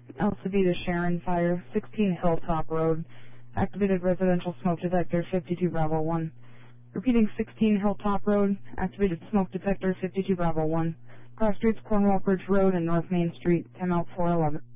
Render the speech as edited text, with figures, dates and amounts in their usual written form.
Alcevita Sharon Fire, 16 Hilltop Road. Activated residential smoke detector 52 Bravo 1. Repeating 16 Hilltop Road. Activated smoke detector 52 Bravo 1. Cross streets Cornwall Bridge Road and North Main Street. 10 out 411.